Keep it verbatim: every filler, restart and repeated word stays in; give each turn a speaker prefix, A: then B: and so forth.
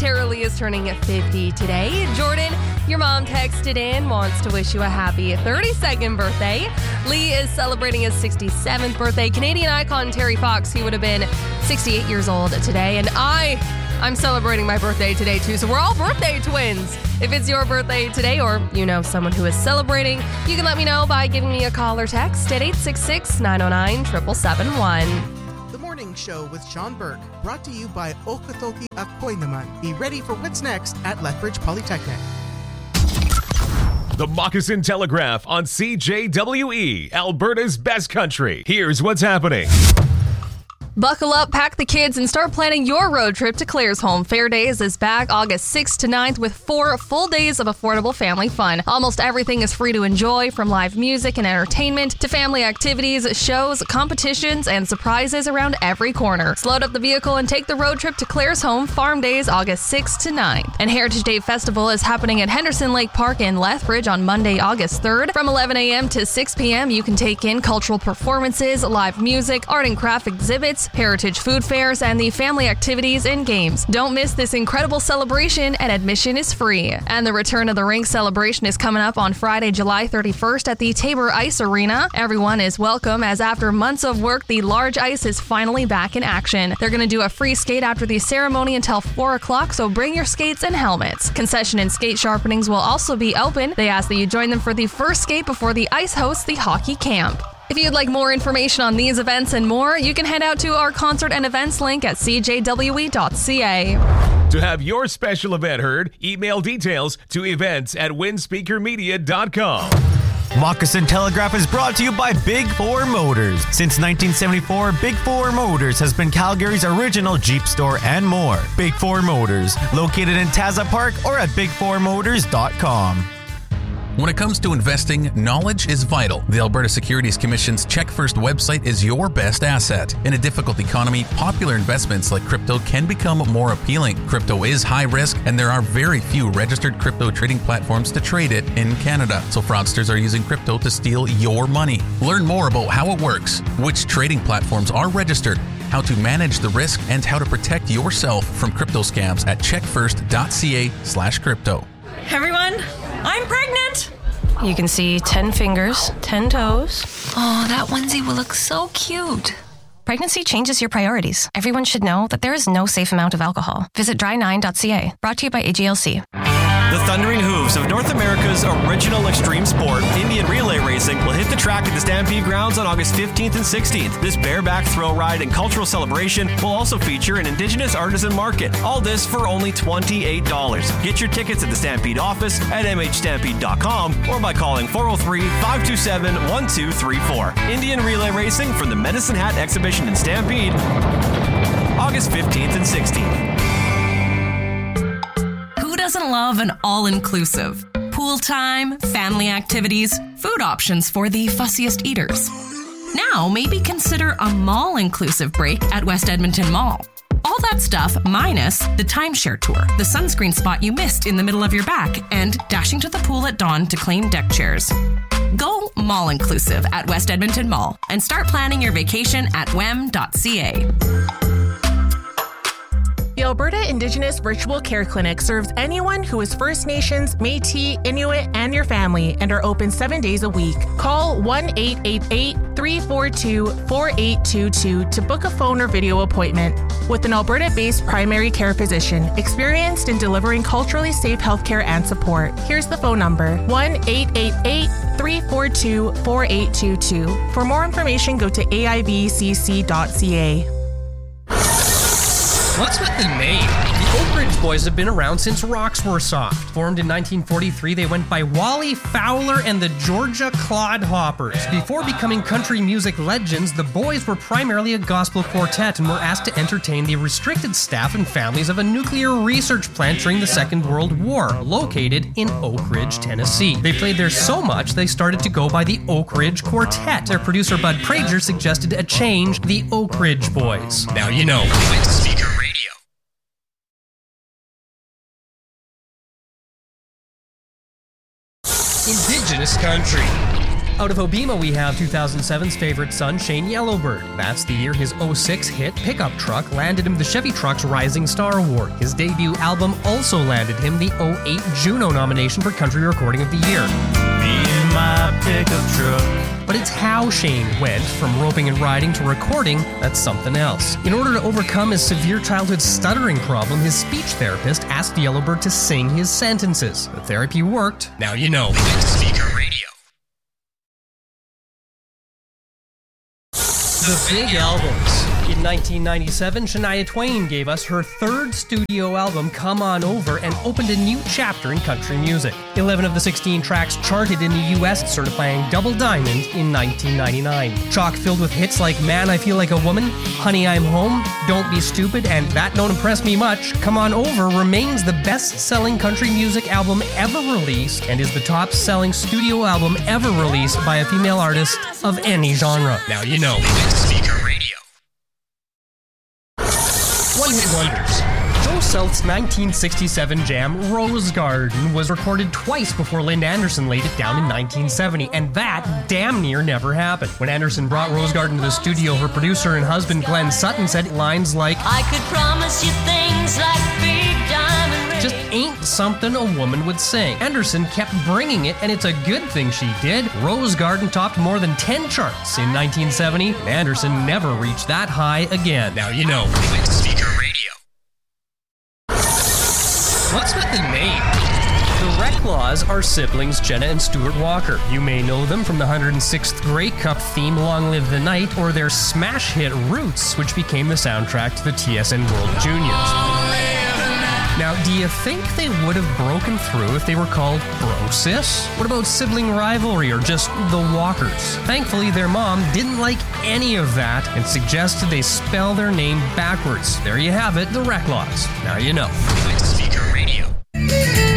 A: Tara Lee is turning fifty today. Jordan, your mom texted in, wants to wish you a happy thirty-second birthday. Lee is celebrating his sixty-seventh birthday. Canadian icon Terry Fox, he would have been sixty-eight years old today. And I, I'm celebrating my birthday today too, so we're all birthday twins. If it's your birthday today or you know someone who is celebrating, you can let me know by giving me a call or text at eight six six, nine oh nine, seven seven seven one.
B: The Morning Show with Sean Burke, brought to you by Okatoki Akoy Naman. Be ready for what's next at Lethbridge Polytechnic.
C: The Moccasin Telegraph on C J W E, Alberta's best country. Here's what's happening.
A: Buckle up, pack the kids, and start planning your road trip to Claresholm. Fair Days is back August sixth to ninth with four full days of affordable family fun. Almost everything is free to enjoy, from live music and entertainment to family activities, shows, competitions, and surprises around every corner. So load up the vehicle and take the road trip to Claresholm. Farm Days August sixth to ninth. And Heritage Day Festival is happening at Henderson Lake Park in Lethbridge on Monday, August third. From eleven a.m. to six p.m. you can take in cultural performances, live music, art and craft exhibits, heritage food fairs, and the family activities and games. Don't miss this incredible celebration, and admission is free. And the Return of the Rink celebration is coming up on Friday, July thirty-first at the Tabor Ice Arena. Everyone is welcome, as after months of work, the large ice is finally back in action. They're going to do a free skate after the ceremony until four o'clock, so bring your skates and helmets. Concession and skate sharpenings will also be open. They ask that you join them for the first skate before the ice hosts the hockey camp. If you'd like more information on these events and more, you can head out to our concert and events link at c j w e dot c a.
C: To have your special event heard, email details to events at windspeaker media dot com.
D: Moccasin Telegraph is brought to you by Big Four Motors. Since nineteen seventy-four, Big Four Motors has been Calgary's original Jeep store and more. Big Four Motors, located in Taza Park or at big four motors dot com.
E: When it comes to investing, knowledge is vital. The Alberta Securities Commission's Check First website is your best asset. In a difficult economy, popular investments like crypto can become more appealing. Crypto is high risk, and there are very few registered crypto trading platforms to trade it in Canada. So fraudsters are using crypto to steal your money. Learn more about how it works, which trading platforms are registered, how to manage the risk, and how to protect yourself from crypto scams at checkfirst.ca slash crypto.
F: Everyone, I'm pregnant!
G: You can see ten fingers, ten toes.
H: Oh, that onesie will look so cute.
G: Pregnancy changes your priorities. Everyone should know that there is no safe amount of alcohol. Visit dry nine dot c a. Brought to you by A G L C.
I: The thundering hooves of North America's original extreme sport, Indian relay racing, will hit the track at the Stampede Grounds on August fifteenth and sixteenth. This bareback thrill ride and cultural celebration will also feature an Indigenous artisan market. All this for only twenty-eight dollars. Get your tickets at the Stampede office at m h stampede dot com or by calling four oh three, five two seven, one two three four. Indian relay racing from the Medicine Hat Exhibition in Stampede, August fifteenth and sixteenth.
F: Doesn't love an all-inclusive? Pool time, family activities, food options for the fussiest eaters. Now, maybe consider a mall-inclusive break at West Edmonton Mall. All that stuff minus the timeshare tour, the sunscreen spot you missed in the middle of your back, and dashing to the pool at dawn to claim deck chairs. Go mall-inclusive at West Edmonton Mall and start planning your vacation at w e m dot c a.
J: The Alberta Indigenous Virtual Care Clinic serves anyone who is First Nations, Métis, Inuit, and your family, and are open seven days a week. Call one eight eight eight, three four two, four eight two two to book a phone or video appointment with an Alberta-based primary care physician experienced in delivering culturally safe healthcare and support. Here's the phone number, one eight eight eight, three four two, four eight two two. For more information, go to a i v c c dot c a.
K: What's with the name? The Oak Ridge Boys have been around since rocks were soft. Formed in nineteen forty-three, they went by Wally Fowler and the Georgia Clodhoppers. Before becoming country music legends, the Boys were primarily a gospel quartet and were asked to entertain the restricted staff and families of a nuclear research plant during the Second World War, located in Oak Ridge, Tennessee. They played there so much, they started to go by the Oak Ridge Quartet. Their producer, Bud Prager, suggested a change, the Oak Ridge Boys. Now you know. Speaker Radio. Indigenous country. Out of Obima, we have two thousand seven's favorite son, Shane Yellowbird. That's the year his oh six hit, Pickup Truck, landed him the Chevy Truck's Rising Star Award. His debut album also landed him the oh eight Juno nomination for Country Recording of the Year.
D: Me and my pickup truck.
K: But it's how Shane went from roping and riding to recording that's something else. In order to overcome his severe childhood stuttering problem, his speech therapist asked Yellowbird to sing his sentences. The therapy worked. Now you know. Speaker Radio. The big albums. In nineteen ninety-seven, Shania Twain gave us her third studio album, Come On Over, and opened a new chapter in country music. eleven of the sixteen tracks charted in the U S, certifying double diamond in nineteen ninety-nine. Chock filled with hits like Man, I Feel Like a Woman, Honey, I'm Home, Don't Be Stupid, and That Don't Impress Me Much, Come On Over remains the best-selling country music album ever released and is the top-selling studio album ever released by a female artist of any genre. Now you know. Speaker Radio. One-hit wonders. Joe Selt's nineteen sixty-seven jam, Rose Garden, was recorded twice before Lynn Anderson laid it down in nineteen seventy, and that damn near never happened. When Anderson brought Rose Garden to the studio, her producer and husband Glenn Sutton said lines like, I could promise you things like big diamond rings. Just ain't something a woman would sing. Anderson kept bringing it, and it's a good thing she did. Rose Garden topped more than ten charts in nineteen seventy, and Anderson never reached that high again. Now you know. Speaker Radio. What's with the name? The Reclaws are siblings Jenna and Stuart Walker. You may know them from the one hundred sixth Grey Cup theme Long Live the Night, or their smash hit Roots, which became the soundtrack to the T S N World Juniors. Now, do you think they would have broken through if they were called Bro Sis? What about sibling rivalry or just the Walkers? Thankfully, their mom didn't like any of that and suggested they spell their name backwards. There you have it, the Reclaws. Now you know.